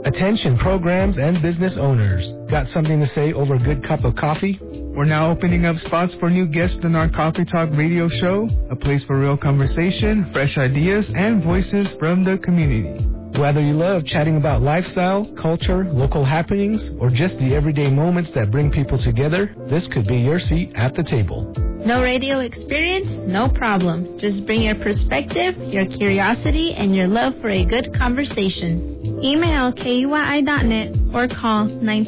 Attention programs and business owners. Got something to say over a good cup of coffee? We're now opening up spots for new guests on our Coffee Talk radio show, a place for real conversation, fresh ideas, and voices from the community. Whether you love chatting about lifestyle, culture, local happenings, or just the everyday moments that bring people together, this could be your seat at the table. No radio experience? No problem. Just bring your perspective, your curiosity, and your love for a good conversation. Email KUYI.net or call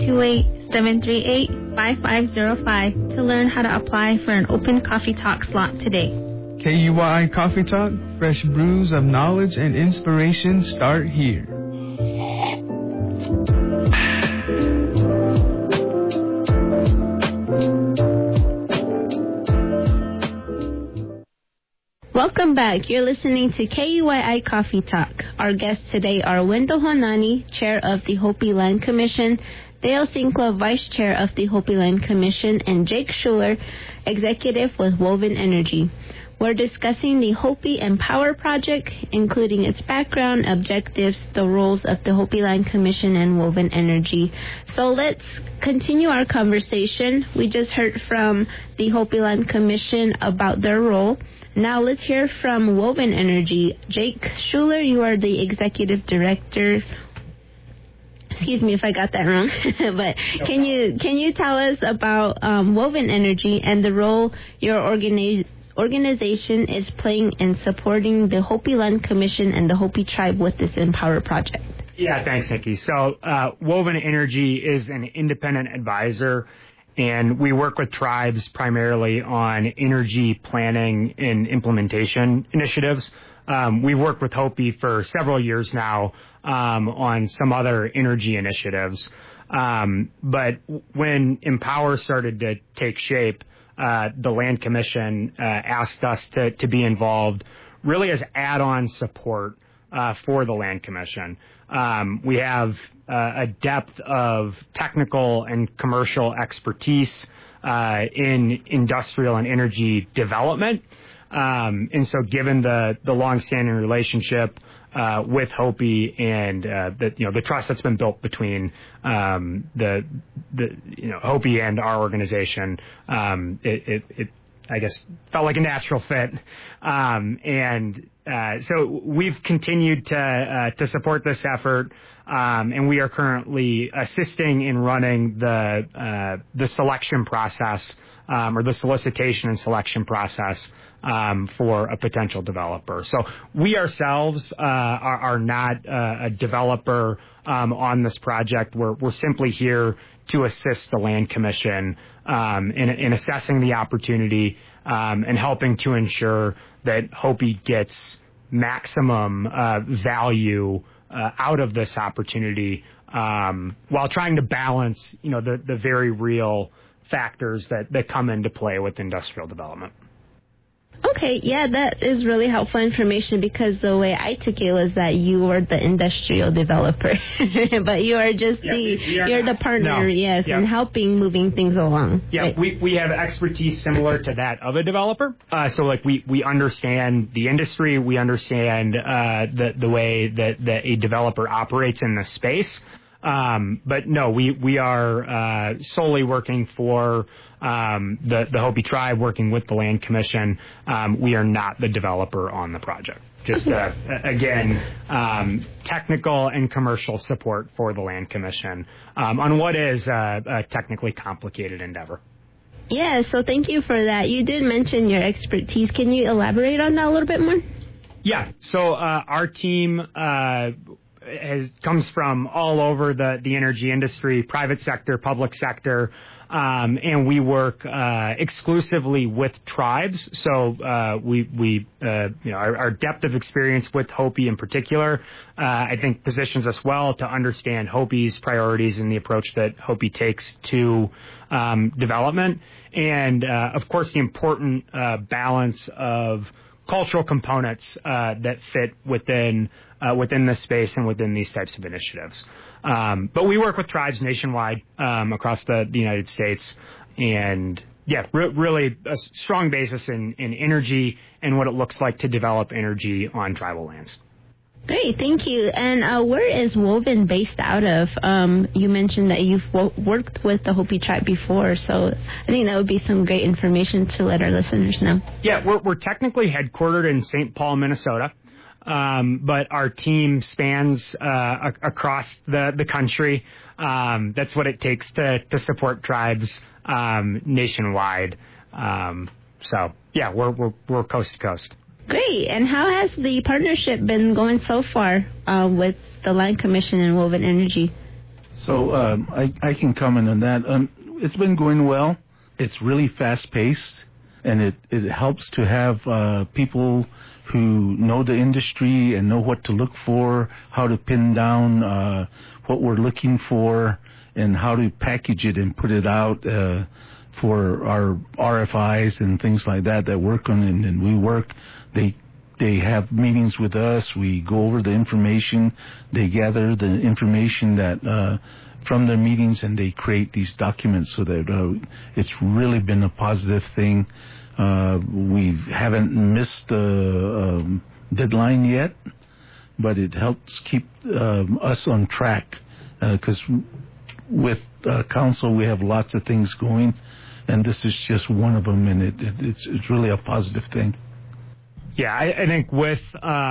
928-738-5505 to learn how to apply for an open Coffee Talk slot today. KUYI Coffee Talk, fresh brews of knowledge and inspiration start here. Welcome back. You're listening to KUYI Coffee Talk. Our guests today are Wendell Honani, Chair of the Hopi Land Commission, Dale Sinkla, Vice Chair of the Hopi Land Commission, and Jake Schuler, Executive with Woven Energy. We're discussing the Hopi Empower Project, including its background, objectives, the roles of the Hopi Land Commission and Woven Energy. So let's continue our conversation. We just heard from the Hopi Land Commission about their role. Now let's hear from Woven Energy. Jake Schuler, you are the Executive Director. Excuse me if I got that wrong, but can you tell us about Woven Energy and the role your organization is playing in supporting the Hopi Land Commission and the Hopi tribe with this Empower project? Yeah, thanks, Nikki. So Woven Energy is an independent advisor, and we work with tribes primarily on energy planning and implementation initiatives. We've worked with Hopi for several years now on some other energy initiatives. But when Empower started to take shape, the Land Commission asked us to be involved really as add-on support for the Land Commission. We have a depth of technical and commercial expertise in industrial and energy development. And so given the long-standing relationship with Hopi and the trust that's been built between the Hopi and our organization, it I guess felt like a natural fit, so we've continued to support this effort, and we are currently assisting in running the selection process or the solicitation and selection process for a potential developer. So we ourselves are not a developer on this project. We're simply here to assist the Land Commission in assessing the opportunity and helping to ensure that Hopi gets maximum value out of this opportunity while trying to balance, the very real factors that come into play with industrial development. Okay, yeah, that is really helpful information because the way I took it was that you were the industrial developer, but you are just you're the partner, and helping moving things along. Yeah, right. we have expertise similar to that of a developer. So we understand the industry, we understand the way that a developer operates in the space. But no, we are solely working for the Hopi tribe, working with the Land Commission. We are not the developer on the project. Just, again, technical and commercial support for the Land Commission on what is a technically complicated endeavor. Yeah, so thank you for that. You did mention your expertise. Can you elaborate on that a little bit more? Yeah, so our team comes from all over the energy industry, private sector, public sector, and we work exclusively with tribes. So our depth of experience with Hopi in particular, I think positions us well to understand Hopi's priorities and the approach that Hopi takes to development, and of course the important balance of cultural components that fit within this space and within these types of initiatives. But we work with tribes nationwide across the United States, and really a strong basis in energy and what it looks like to develop energy on tribal lands. Great, thank you. And where is Woven based out of? You mentioned that you've worked with the Hopi tribe before, so I think that would be some great information to let our listeners know. Yeah, we're technically headquartered in St. Paul, Minnesota, but our team spans across the country. That's what it takes to support tribes nationwide. So yeah, we're coast to coast. Great. And how has the partnership been going so far with the Land Commission and Woven Energy? So I can comment on that. It's been going well. It's really fast-paced, and it helps to have people who know the industry and know what to look for, how to pin down what we're looking for, and how to package it and put it out for our RFIs and things like that work on it, and we work. They have meetings with us. We go over the information. They gather the information that from their meetings, and they create these documents so that it's really been a positive thing. We haven't missed the deadline yet, but it helps keep us on track because with council we have lots of things going, and this is just one of them, and it's really a positive thing. Yeah, I think with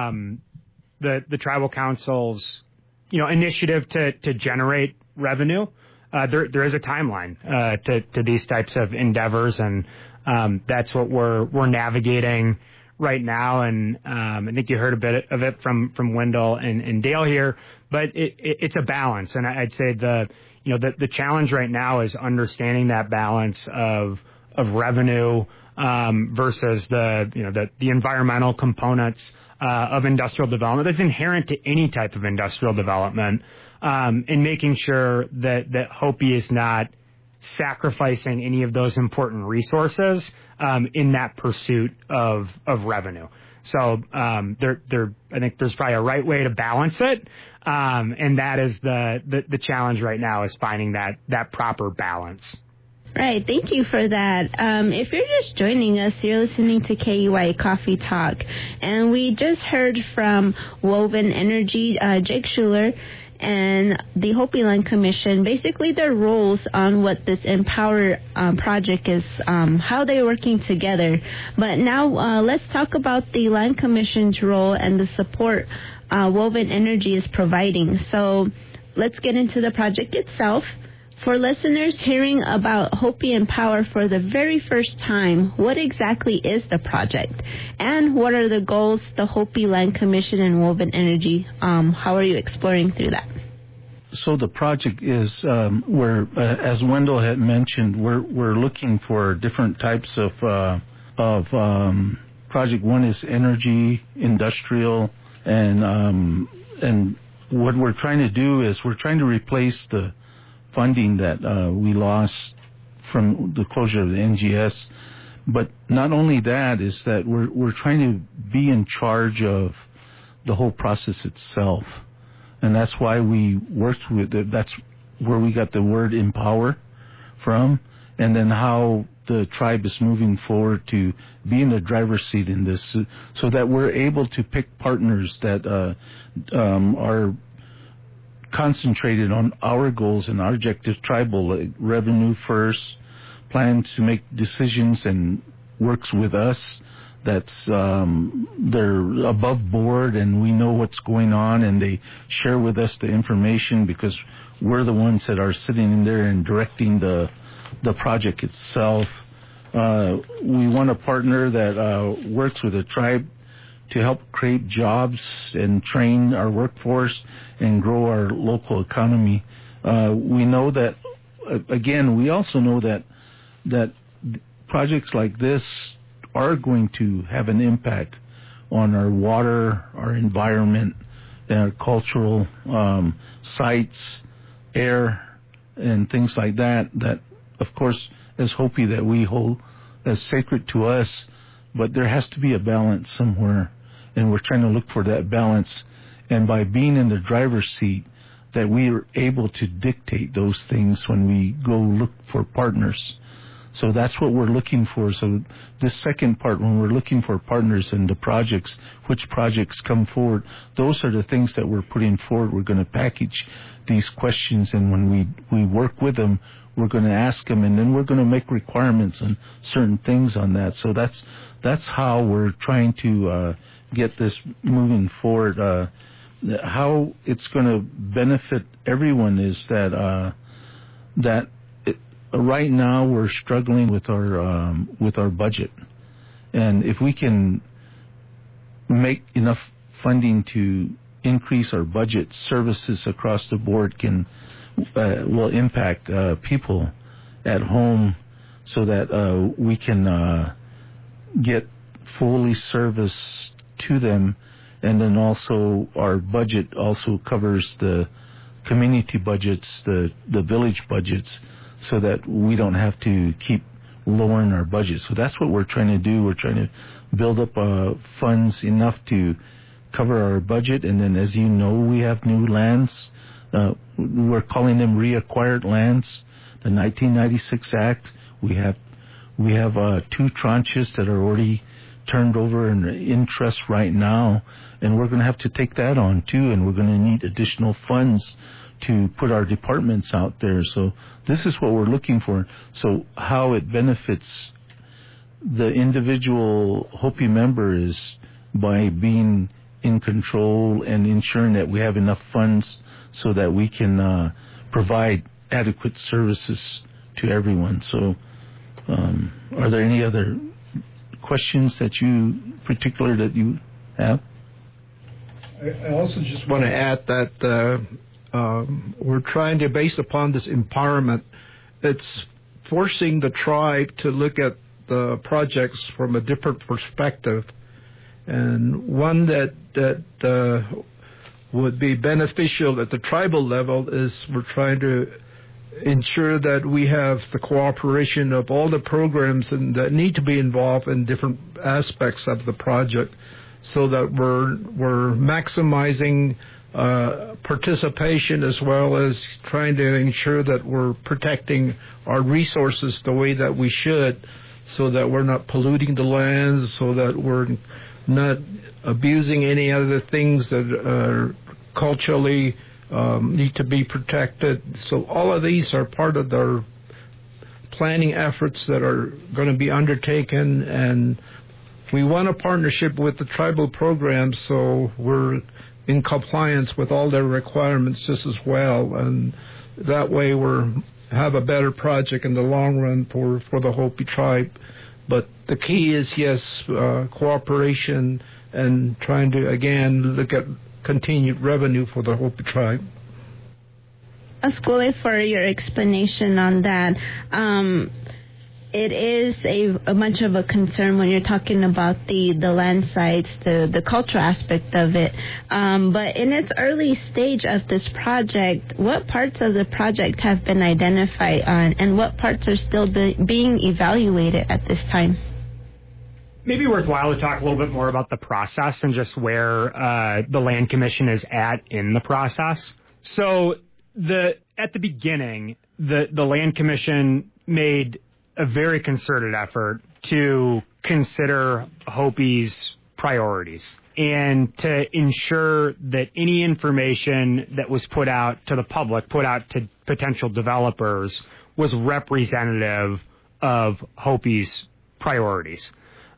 the tribal council's initiative to generate revenue, there is a timeline to these types of endeavors, and that's what we're navigating right now. And I think you heard a bit of it from Wendell and Dale here, but it's a balance, and I'd say the challenge right now is understanding that balance of revenue versus the environmental components of industrial development that's inherent to any type of industrial development, and making sure that Hopi is not sacrificing any of those important resources in that pursuit of revenue. So I think there's probably a right way to balance it, and that is the challenge right now, is finding that proper balance. Right, thank you for that. If you're just joining us, you're listening to KUI Coffee Talk, and we just heard from Woven Energy, Jake Schuler, and the Hopi Land Commission, basically their roles on what this Empower project is, how they're working together. But now let's talk about the Land Commission's role and the support Woven Energy is providing. So let's get into the project itself. For listeners hearing about Hopi Empower for the very first time, what exactly is the project? And what are the goals the Hopi Land Commission and Woven Energy, how are you exploring through that? So the project is as Wendell had mentioned, we're looking for different types of project. One is energy, industrial, and what we're trying to do is we're trying to replace the funding that we lost from the closure of the NGS. But not only that, is that we're trying to be in charge of the whole process itself. And that's why we worked with it. That's where we got the word empower from, and then how the tribe is moving forward to be in the driver's seat in this, so that we're able to pick partners that are concentrated on our goals and our objectives, tribal, like revenue first, plan to make decisions and works with us. That's they're above board and we know what's going on, and they share with us the information because we're the ones that are sitting in there and directing the project itself. We want a partner that works with the tribe to help create jobs and train our workforce and grow our local economy. We know that, again, we also know that projects like this are going to have an impact on our water, our environment, and our cultural sites, air, and things like that, that, of course, as Hopi, that we hold as sacred to us, but there has to be a balance somewhere, and we're trying to look for that balance. And by being in the driver's seat, that we are able to dictate those things when we go look for partners. So that's what we're looking for. So this second part, when we're looking for partners in the projects, which projects come forward, those are the things that we're putting forward. We're going to package these questions, and when we work with them, we're going to ask them, and then we're going to make requirements on certain things on that. So that's how we're trying to get this moving forward. How it's going to benefit everyone is that right now we're struggling with our budget, and if we can make enough funding to increase our budget, services across the board will impact people at home, so that we can get fully service to them, and then also our budget also covers the community budgets, the village budgets, so that we don't have to keep lowering our budget. So that's what we're trying to do. We're trying to build up funds enough to cover our budget, and then, as you know, we have new lands. We're calling them reacquired lands. The 1996 Act. We have 2 tranches that are already turned over in interest right now, and we're going to have to take that on too, and we're going to need additional funds to put our departments out there. So this is what we're looking for. So how it benefits the individual Hopi member is by being in control and ensuring that we have enough funds so that we can provide adequate services to everyone. So are there any other questions that you have? I also just want to add that we're trying to, based upon this empowerment, it's forcing the tribe to look at the projects from a different perspective. And one that would be beneficial at the tribal level is we're trying to ensure that we have the cooperation of all the programs that need to be involved in different aspects of the project, so that we're maximizing participation, as well as trying to ensure that we're protecting our resources the way that we should, so that we're not polluting the lands, so that we're not abusing any other things that are culturally need to be protected. So all of these are part of their planning efforts that are going to be undertaken, and we want a partnership with the tribal programs, so we're in compliance with all their requirements just as well, and that way we have a better project in the long run for the Hopi tribe. But the key is, yes, cooperation and trying to, again, look at continued revenue for the Hopi tribe. Ascole, for your explanation on that. It is a much of a concern when you're talking about the land sites, the cultural aspect of it. But in its early stage of this project, what parts of the project have been identified on, and what parts are still being evaluated at this time? Maybe worthwhile to talk a little bit more about the process and just where the Land Commission is at in the process. So at the beginning, the Land Commission made a very concerted effort to consider Hopi's priorities and to ensure that any information that was put out to the public, put out to potential developers, was representative of Hopi's priorities.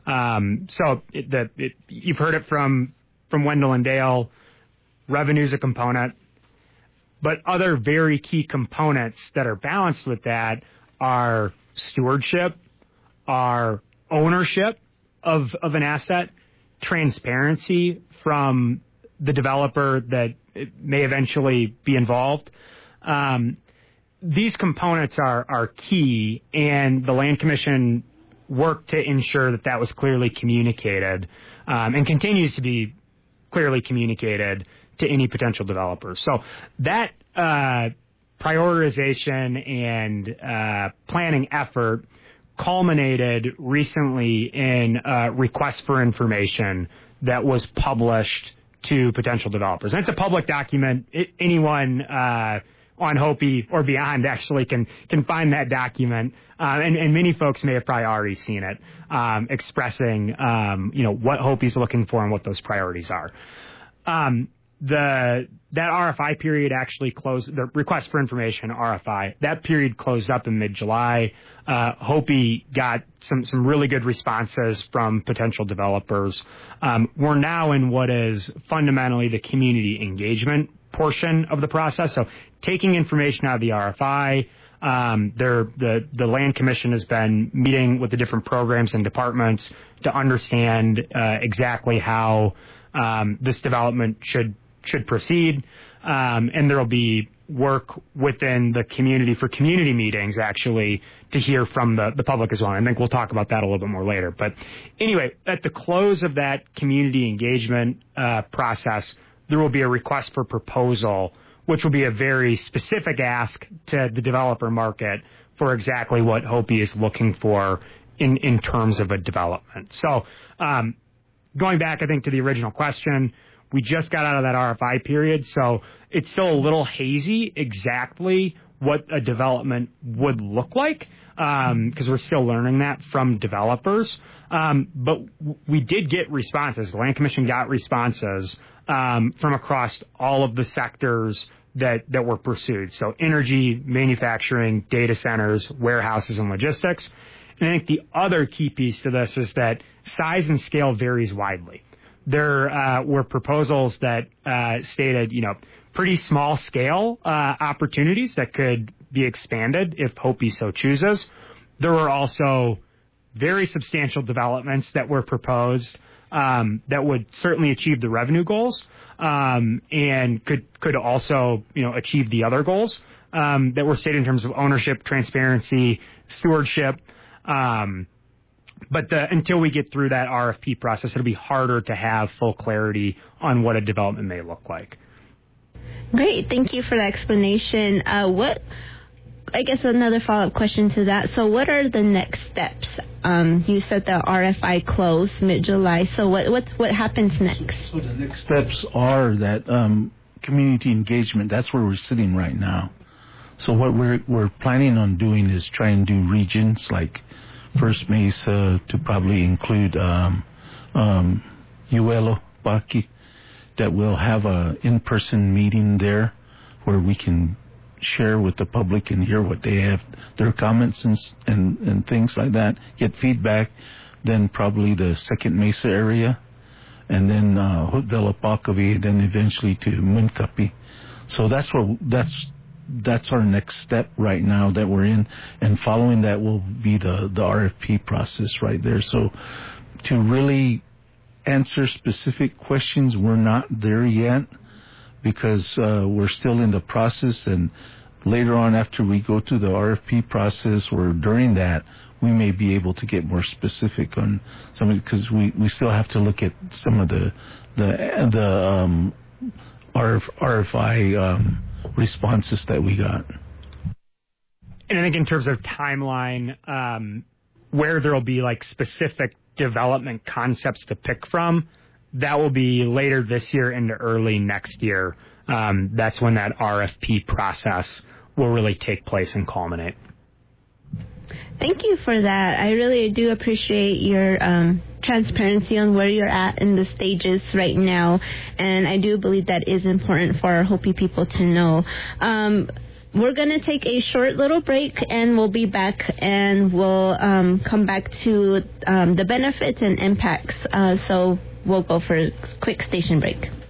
You've heard it from Wendell and Dale. Revenue's a component, but other very key components that are balanced with that are stewardship, our ownership of an asset, transparency from the developer that may eventually be involved. These components are key, and the Land Commission worked to ensure that was clearly communicated and continues to be clearly communicated to any potential developers. So that prioritization and planning effort culminated recently in a request for information that was published to potential developers. And it's a public document. Anyone on Hopi or beyond actually can find that document. And many folks may have probably already seen it, expressing, what Hopi's looking for and what those priorities are. That RFI period actually closed, the request for information, RFI, that period closed up in mid-July. Hopi got some really good responses from potential developers. We're now in what is fundamentally the community engagement portion of the process. So taking information out of the RFI, the Land Commission has been meeting with the different programs and departments to understand exactly how this development should proceed, and there will be work within the community for community meetings actually to hear from the public as well. I think we'll talk about that a little bit more later. But anyway, at the close of that community engagement process, there will be a request for proposal, which will be a very specific ask to the developer market for exactly what Hopi is looking for in terms of a development. So going back, I think, to the original question, we just got out of that RFI period, so it's still a little hazy exactly what a development would look like, because we're still learning that from developers. But we did get responses. The Land Commission got responses from across all of the sectors that were pursued. So energy, manufacturing, data centers, warehouses, and logistics. And I think the other key piece to this is that size and scale varies widely. There were proposals that stated, pretty small scale opportunities that could be expanded if Hopi so chooses. There were also very substantial developments that were proposed that would certainly achieve the revenue goals and could also, achieve the other goals that were stated in terms of ownership, transparency, stewardship. But until we get through that RFP process, it'll be harder to have full clarity on what a development may look like. Great. Thank you for the explanation. I guess another follow-up question to that. So what are the next steps? You said the RFI closed mid-July. So what happens next? So the next steps are that community engagement. That's where we're sitting right now. So what we're planning on doing is try and do regions like First Mesa to probably include Uelo, Baki, that we'll have a in-person meeting there where we can share with the public and hear what they have, their comments and things like that, get feedback. Then probably the Second Mesa area, and then Hutvela, Pakavi, then eventually to Munkapi. So that's our next step right now that we're in, and following that will be the RFP process right there. So to really answer specific questions, we're not there yet because we're still in the process, and later on after we go through the RFP process or during that, we may be able to get more specific on some of it because we still have to look at some of the RFI responses that we got. And I think in terms of timeline, where there will be like specific development concepts to pick from, that will be later this year into early next year. That's when that RFP process will really take place and culminate. Thank you for that. I really do appreciate your transparency on where you're at in the stages right now, and I do believe that is important for our Hopi people to know. We're going to take a short little break, and we'll be back, and we'll come back to the benefits and impacts. So we'll go for a quick station break.